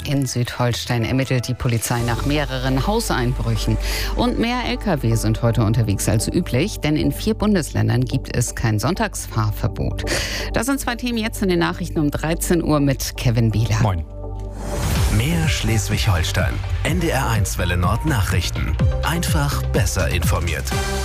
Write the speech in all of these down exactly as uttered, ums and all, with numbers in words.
In Südholstein ermittelt die Polizei nach mehreren Hauseinbrüchen. Und mehr L K W sind heute unterwegs als üblich, denn in vier Bundesländern gibt es kein Sonntagsfahrverbot. Das sind zwei Themen jetzt in den Nachrichten um dreizehn Uhr mit Kevin Bieler. Moin. Mehr Schleswig-Holstein. N D R eins Welle Nord Nachrichten. Einfach besser informiert.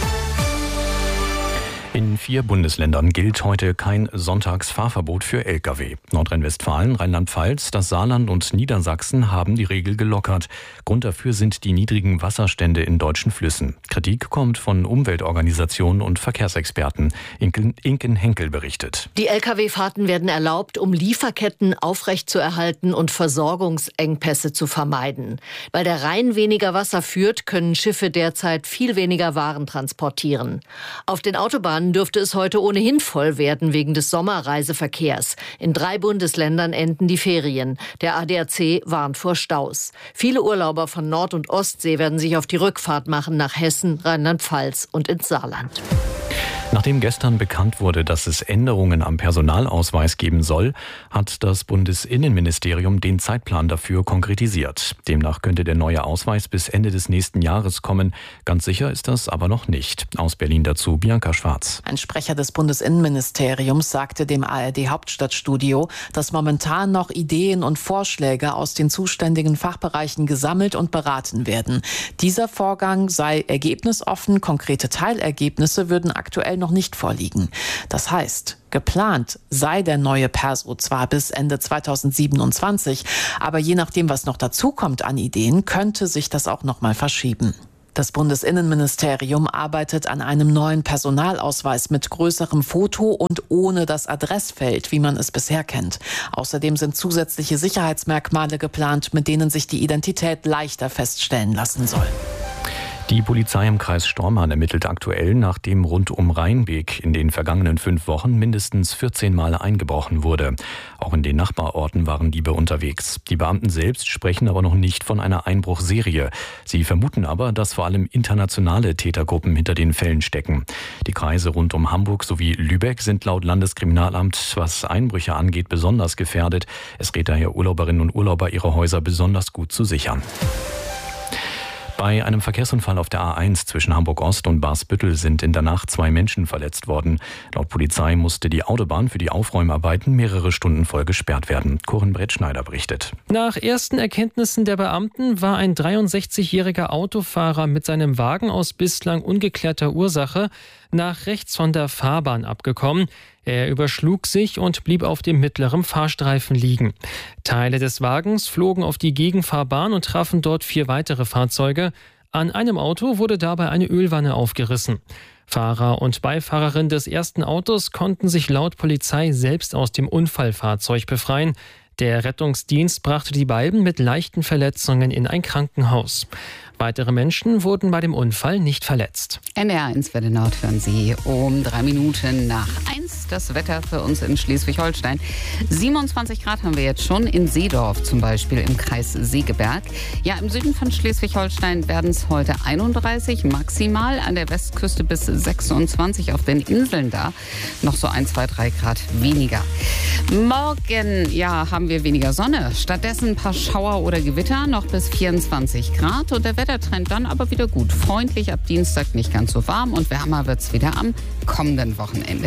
In vier Bundesländern gilt heute kein Sonntagsfahrverbot für L K W. Nordrhein-Westfalen, Rheinland-Pfalz, das Saarland und Niedersachsen haben die Regel gelockert. Grund dafür sind die niedrigen Wasserstände in deutschen Flüssen. Kritik kommt von Umweltorganisationen und Verkehrsexperten. Inken, Inken Henkel berichtet. Die L K W-Fahrten werden erlaubt, um Lieferketten aufrechtzuerhalten und Versorgungsengpässe zu vermeiden. Weil der Rhein weniger Wasser führt, können Schiffe derzeit viel weniger Waren transportieren. Auf den Autobahnen dürfte es heute ohnehin voll werden wegen des Sommerreiseverkehrs. In drei Bundesländern enden die Ferien. Der A D A C warnt vor Staus. Viele Urlauber von Nord- und Ostsee werden sich auf die Rückfahrt machen nach Hessen, Rheinland-Pfalz und ins Saarland. Nachdem gestern bekannt wurde, dass es Änderungen am Personalausweis geben soll, hat das Bundesinnenministerium den Zeitplan dafür konkretisiert. Demnach könnte der neue Ausweis bis Ende des nächsten Jahres kommen. Ganz sicher ist das aber noch nicht. Aus Berlin dazu Bianca Schwarz. Ein Sprecher des Bundesinnenministeriums sagte dem A R D-Hauptstadtstudio, dass momentan noch Ideen und Vorschläge aus den zuständigen Fachbereichen gesammelt und beraten werden. Dieser Vorgang sei ergebnisoffen, konkrete Teilergebnisse würden aktuell noch nicht vorliegen. Das heißt, geplant sei der neue Perso zwar bis Ende zweitausendsiebenundzwanzig, aber je nachdem, was noch dazukommt an Ideen, könnte sich das auch noch mal verschieben. Das Bundesinnenministerium arbeitet an einem neuen Personalausweis mit größerem Foto und ohne das Adressfeld, wie man es bisher kennt. Außerdem sind zusätzliche Sicherheitsmerkmale geplant, mit denen sich die Identität leichter feststellen lassen soll. Die Polizei im Kreis Stormarn ermittelt aktuell, nachdem rund um Rheinbeek in den vergangenen fünf Wochen mindestens vierzehn Mal eingebrochen wurde. Auch in den Nachbarorten waren Diebe unterwegs. Die Beamten selbst sprechen aber noch nicht von einer Einbruchserie. Sie vermuten aber, dass vor allem internationale Tätergruppen hinter den Fällen stecken. Die Kreise rund um Hamburg sowie Lübeck sind laut Landeskriminalamt, was Einbrüche angeht, besonders gefährdet. Es rät daher Urlauberinnen und Urlauber, ihre Häuser besonders gut zu sichern. Bei einem Verkehrsunfall auf der A eins zwischen Hamburg-Ost und Barsbüttel sind in der Nacht zwei Menschen verletzt worden. Laut Polizei musste die Autobahn für die Aufräumarbeiten mehrere Stunden voll gesperrt werden. Corinne Brettschneider berichtet. Nach ersten Erkenntnissen der Beamten war ein dreiundsechzigjähriger Autofahrer mit seinem Wagen aus bislang ungeklärter Ursache nach rechts von der Fahrbahn abgekommen. Er überschlug sich und blieb auf dem mittleren Fahrstreifen liegen. Teile des Wagens flogen auf die Gegenfahrbahn und trafen dort vier weitere Fahrzeuge. An einem Auto wurde dabei eine Ölwanne aufgerissen. Fahrer und Beifahrerin des ersten Autos konnten sich laut Polizei selbst aus dem Unfallfahrzeug befreien. Der Rettungsdienst brachte die beiden mit leichten Verletzungen in ein Krankenhaus. Weitere Menschen wurden bei dem Unfall nicht verletzt. N D R eins Welle Nord hören Sie um drei Minuten nach eins. Das Wetter für uns in Schleswig-Holstein. siebenundzwanzig Grad haben wir jetzt schon in Seedorf, zum Beispiel im Kreis Segeberg. Ja, im Süden von Schleswig-Holstein werden es heute einunddreißig, maximal an der Westküste bis sechsundzwanzig, auf den Inseln da noch so ein, zwei, drei Grad weniger. Morgen, ja, haben wir weniger Sonne. Stattdessen ein paar Schauer oder Gewitter, noch bis vierundzwanzig Grad. Und der Wettertrend dann aber wieder gut. Freundlich ab Dienstag, nicht ganz so warm und wärmer wird es wieder am kommenden Wochenende.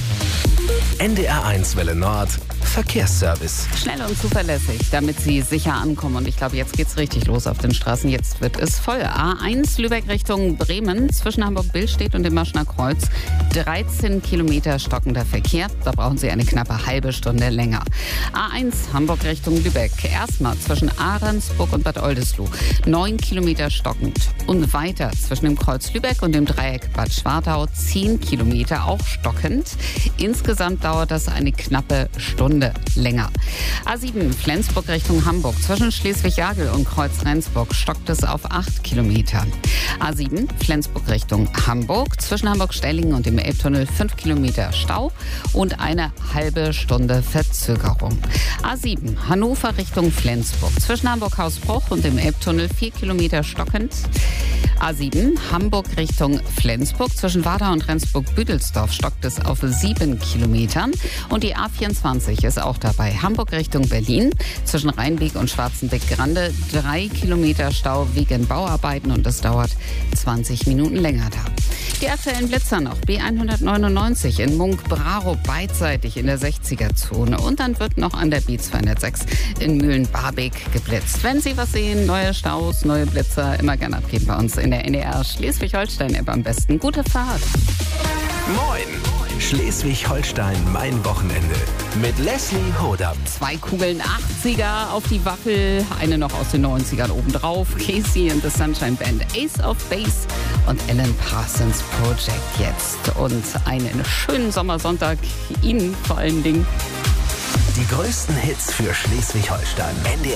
N D R eins Welle Nord Verkehrsservice. Schnell und zuverlässig, damit Sie sicher ankommen. Und ich glaube, jetzt geht's richtig los auf den Straßen. Jetzt wird es voll. A eins Lübeck Richtung Bremen zwischen Hamburg-Billstedt und dem Maschner Kreuz. dreizehn Kilometer stockender Verkehr. Da brauchen Sie eine knappe halbe Stunde länger. A eins Hamburg Richtung Lübeck. Erstmal zwischen Ahrensburg und Bad Oldesloe. neun Kilometer stockend. Und weiter zwischen dem Kreuz Lübeck und dem Dreieck Bad Schwartau. zehn Kilometer auch stockend. Insgesamt dauert das eine knappe Stunde länger. A sieben Flensburg Richtung Hamburg. Zwischen Schleswig-Jagel und Kreuz Rendsburg stockt es auf acht Kilometer. A sieben Flensburg Richtung Hamburg. Zwischen Hamburg-Stellingen und dem Elbtunnel fünf Kilometer Stau und eine halbe Stunde Verzögerung. A sieben Hannover Richtung Flensburg. Zwischen Hamburg-Hausbruch und dem Elbtunnel vier Kilometer stockend. A sieben, Hamburg Richtung Flensburg. Zwischen Warta und Rendsburg-Büdelsdorf stockt es auf sieben Kilometern. Und die A vierundzwanzig ist auch dabei. Hamburg Richtung Berlin. Zwischen Rheinbeek und Schwarzenbeck-Grande drei Kilometer Stau wegen Bauarbeiten und es dauert zwanzig Minuten länger da. Die aktuellen Blitzer noch. B hundertneunundneunzig in Munk-Braro beidseitig in der sechziger-Zone. Und dann wird noch an der B zweihundertsechs in Mühlen-Barbeek geblitzt. Wenn Sie was sehen, neue Staus, neue Blitzer, immer gerne abgeben bei uns in der N D R Schleswig-Holstein-App am besten. Gute Fahrt. Moin! Schleswig-Holstein, mein Wochenende. Mit Leslie Hodam. Zwei Kugeln achtziger auf die Waffel, eine noch aus den neunzigern obendrauf. Casey and the Sunshine Band, Ace of Base und Alan Parsons Project jetzt. Und einen schönen Sommersonntag Ihnen vor allen Dingen. Die größten Hits für Schleswig-Holstein.